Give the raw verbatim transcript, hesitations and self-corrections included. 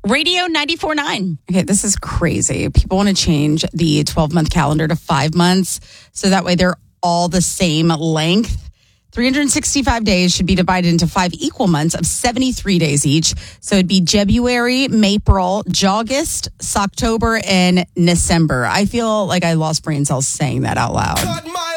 Radio ninety-four point nine. Okay, this is crazy. People want to change the twelve-month calendar to five months, so that way they're all the same length. three hundred sixty-five days should be divided into five equal months of seventy-three days each. So it'd be January, April, August, October, and December. I feel like I lost brain cells saying that out loud.